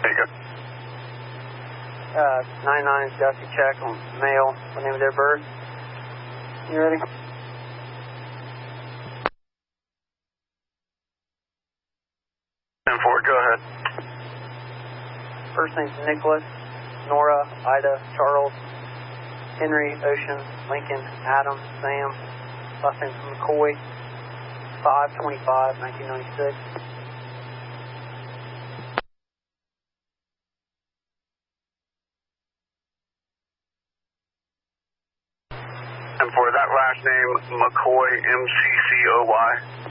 There you go. 99 is Dusty check on male. What name of their birth? You ready? 10-4, go ahead. First name's Nicholas, Nora, Ida, Charles, Henry, Ocean, Lincoln, Adam, Sam. Last name's McCoy, 5/25/1996. 10-4, that last name, McCoy, MCCOY.